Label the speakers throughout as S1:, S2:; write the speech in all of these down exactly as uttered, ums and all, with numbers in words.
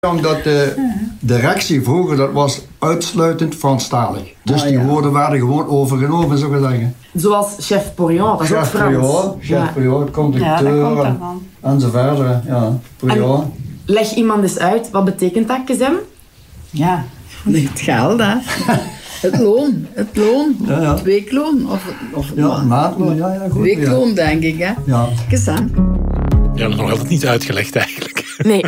S1: Omdat de directie vroeger, dat was uitsluitend Franstalig. Dus
S2: ah,
S1: die
S2: ja.
S1: woorden werden gewoon overgenomen, zo gezegd.
S3: Zoals chef Porion, dat is ook Frans.
S1: Porion, chef
S3: ja.
S1: Porion, conducteur
S4: Ja, dat komt
S1: en,
S4: ervan.
S1: enzovoort. Ja, Porion.
S3: Leg iemand eens uit, wat betekent dat, Kezem?
S4: Ja.
S2: Nee, het geld, hè. Het loon, het loon,
S1: Ja, ja.
S2: het weekloon. Of, of
S1: Ja, een maandloon, ja, ja, goed.
S2: weekloon,
S1: Ja.
S2: denk ik, hè.
S1: Ja.
S2: Gezang.
S5: Ja, dat is nog altijd niet uitgelegd eigenlijk.
S3: Nee.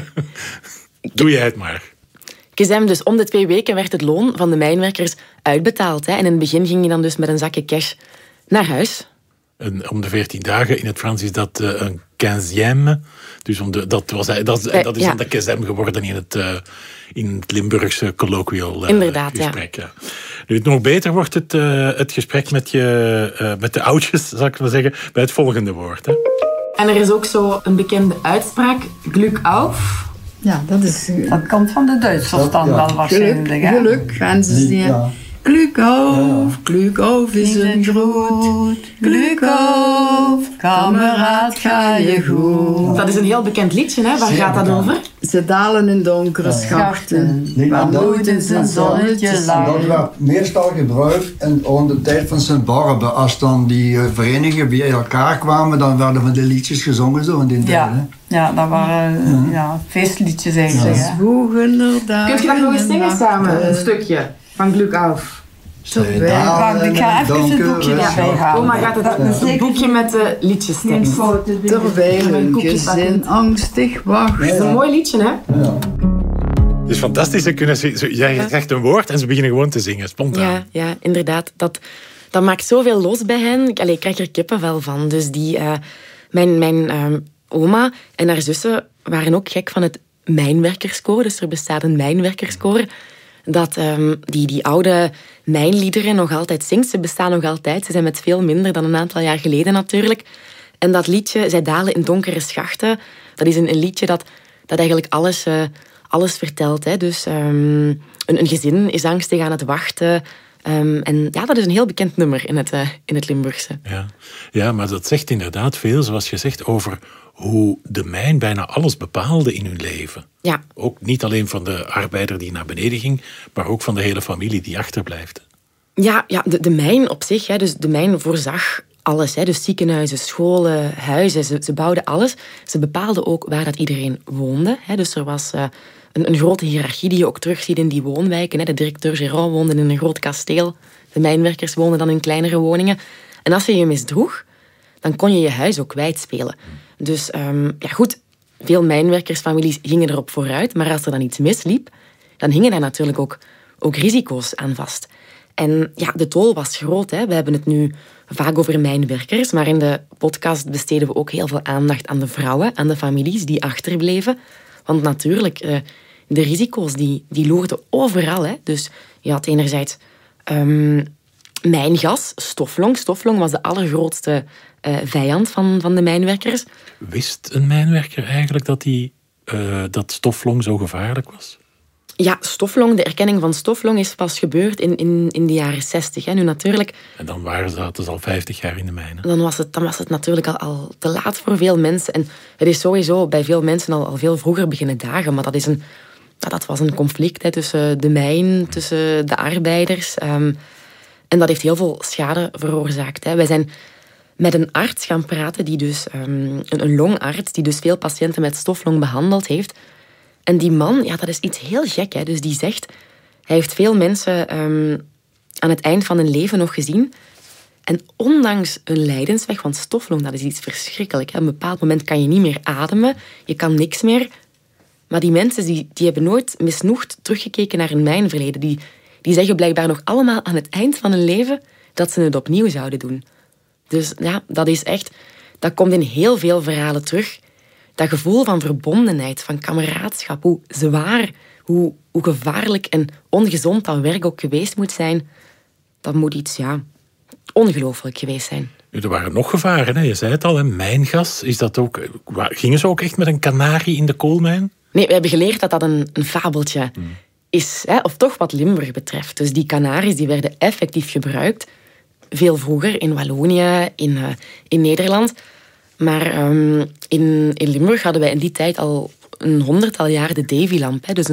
S5: Doe jij het maar.
S3: Kezem, dus om de twee weken werd het loon van de mijnwerkers uitbetaald. Hè. En in het begin ging je dan dus met een zakje cash naar huis.
S5: En om de veertien dagen, in het Frans is dat uh, een quinzième. Dus om de, dat, was, dat, is- dat is
S3: ja.
S5: dan de kezem geworden in het, uh, in het Limburgse colloquial uh,
S3: Inderdaad, ja.
S5: gesprek. Ja. Nu, het nog beter wordt het, uh, het gesprek met, je, uh, met de oudjes, zal ik maar zeggen, bij het volgende woord. Hè.
S3: En er is ook zo een bekende uitspraak, Glück auf.
S2: Ja, dat is... uh,
S4: Dat komt van de Duitsers dan
S1: Ja.
S4: wel
S2: Geluk,
S4: waarschijnlijk. hè?
S2: geluk, gaan ze
S1: Die-
S2: zien.
S1: ja.
S2: Glück auf, Glück auf is een groot. Glück auf, kameraad, ga je goed.
S3: Dat is een heel bekend liedje, hè? Waar
S1: Zeer
S3: gaat dat
S1: bekend.
S3: over?
S2: Ze dalen in donkere schachten,
S1: Nee,
S2: waar
S1: maar dat-
S2: nooit eens een zonnetje
S1: En
S2: laat.
S1: dat werd meestal gebruikt in, in de tijd van Sint-Barbe. Als dan die uh, verenigingen bij elkaar kwamen, dan werden van de liedjes gezongen zo in die tijd. hè.
S4: Ja, ja, dat waren uh, ja, feestliedjes eigenlijk. hè.
S2: Zwoegen er dagen
S3: Kun je dat nog eens
S2: en
S3: zingen
S2: nachten.
S3: samen? Een stukje van Glück auf.
S1: Zij
S2: Wij-
S1: dalen
S4: Ik ga even het
S1: donkere
S4: boekje erbij
S1: schachten.
S4: halen.
S3: Oma gaat het
S4: Dat is
S3: een
S4: zeker
S3: boekje met de liedjestekst.
S2: Terwijl
S3: Een
S2: hun
S3: koekje
S2: gezin
S3: bakken.
S2: angstig wacht.
S3: Dat is een mooi liedje, hè?
S1: Ja.
S5: Het is fantastisch. Ze kunnen, ze, ze- jij zegt een woord en ze beginnen gewoon te zingen, spontaan.
S3: Ja, ja, inderdaad. Dat, dat maakt zoveel los bij hen. Ik, allee, ik krijg er kippenvel van. Dus die, eh, mijn mijn ehm, oma en haar zussen waren ook gek van het mijnwerkerskoor. Dus er bestaat een mijnwerkerskoor dat ehm, die, die oude mijnliederen nog altijd zingt. Ze bestaan nog altijd. Ze zijn met veel minder dan een aantal jaar geleden natuurlijk. En dat liedje, Zij dalen in donkere schachten, dat is een, een liedje dat, dat eigenlijk alles, eh, alles vertelt. Hè. Dus ehm, een, een gezin is angstig aan het wachten. Um, en ja, dat is een heel bekend nummer in het, uh, in het Limburgse.
S5: Ja. ja, maar dat zegt inderdaad veel, zoals je zegt, over hoe de mijn bijna alles bepaalde in hun leven.
S3: Ja.
S5: Ook niet alleen van de arbeider die naar beneden ging, maar ook van de hele familie die achterblijft.
S3: Ja, ja de, de mijn op zich, hè, dus de mijn voorzag alles. Hè, dus ziekenhuizen, scholen, huizen, ze, ze bouwden alles. Ze bepaalden ook waar dat iedereen woonde. Hè, dus er was uh, een, een grote hiërarchie die je ook terugziet in die woonwijken. Hè. De directeur Gérard woonde in een groot kasteel. De mijnwerkers woonden dan in kleinere woningen. En als je je misdroeg, dan kon je je huis ook kwijtspelen. Dus um, ja goed, veel mijnwerkersfamilies gingen erop vooruit. Maar als er dan iets misliep, dan hingen daar natuurlijk ook, ook risico's aan vast. En ja, de tol was groot. Hè. We hebben het nu vaak over mijnwerkers, maar in de podcast besteden we ook heel veel aandacht aan de vrouwen, aan de families die achterbleven. Want natuurlijk, eh, de risico's die, die loerden overal. Hè. Dus je had enerzijds um, mijngas, stoflong. Stoflong was de allergrootste uh, vijand van, van de mijnwerkers.
S5: Wist een mijnwerker eigenlijk dat, die, uh, dat stoflong zo gevaarlijk was?
S3: Ja, stoflong, de erkenning van stoflong is pas gebeurd in, in, in de jaren zestig. Hè. Nu natuurlijk...
S5: En dan waren ze dus al vijftig jaar in de mijnen.
S3: Dan was het, dan was het natuurlijk al, al te laat voor veel mensen. En het is sowieso bij veel mensen al, al veel vroeger beginnen dagen. Maar dat, is een, ja, dat was een conflict hè, tussen de mijn, tussen de arbeiders. Um, en dat heeft heel veel schade veroorzaakt. Hè. Wij zijn met een arts gaan praten, die dus, um, een, een longarts, die dus veel patiënten met stoflong behandeld heeft. En die man, ja, dat is iets heel gek. Hè. Dus die zegt, hij heeft veel mensen um, aan het eind van hun leven nog gezien. En ondanks een lijdensweg, want stoflong, dat is iets verschrikkelijk. Hè. Op een bepaald moment kan je niet meer ademen, je kan niks meer. Maar die mensen die, die hebben nooit misnoegd teruggekeken naar hun mijnverleden. Die, die zeggen blijkbaar nog allemaal aan het eind van hun leven dat ze het opnieuw zouden doen. Dus ja, dat is echt, dat komt in heel veel verhalen terug. Dat gevoel van verbondenheid, van kameraadschap, hoe zwaar, hoe, hoe gevaarlijk en ongezond dat werk ook geweest moet zijn, dat moet iets, ja, ongelooflijk geweest zijn.
S5: Er waren nog gevaren, hè? Je zei het al, hè? Mijngas. Is dat ook, gingen ze ook echt met een kanarie in de koolmijn?
S3: Nee, we hebben geleerd dat dat een, een fabeltje hmm. is, hè? Of toch wat Limburg betreft. Dus die kanaries die werden effectief gebruikt, veel vroeger in Wallonië, in, uh, in Nederland. Maar um, in, in Limburg hadden wij in die tijd al een honderdtal jaar de Davy-lamp. Hè. Dus